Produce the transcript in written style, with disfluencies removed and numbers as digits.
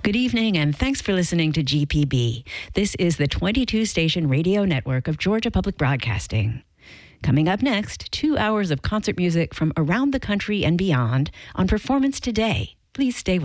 Good evening, and thanks for listening to GPB. This is the 22-station radio network of Georgia Public Broadcasting. Coming up next, 2 hours of concert music from around the country and beyond on Performance Today. Please stay with us.